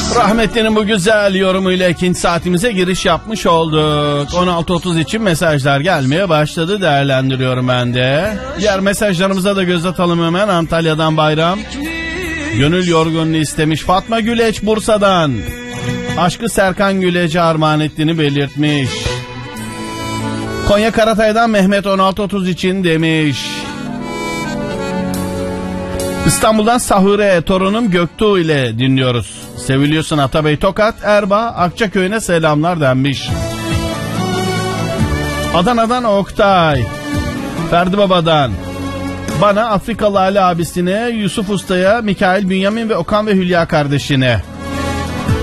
Rahmetli'nin bu güzel yorumuyla ikinci saatimize giriş yapmış olduk. 16.30 için mesajlar gelmeye başladı, değerlendiriyorum ben de. Diğer mesajlarımıza da göz atalım hemen. Antalya'dan Bayram. Gönül yorgunluğu istemiş. Fatma Güleç Bursa'dan. Aşkı Serkan Güleç'e armağan ettiğini belirtmiş. Konya Karatay'dan Mehmet 16.30 için demiş. İstanbul'dan Sahure, torunum Göktuğ ile dinliyoruz. Seviliyorsun Atabey Tokat, Erbaa, Akçaköy'üne selamlar denmiş. Adana'dan Oktay, Ferdi Baba'dan. Bana, Afrikalı Ali abisine, Yusuf Usta'ya, Mikail, Bünyamin ve Okan ve Hülya kardeşine.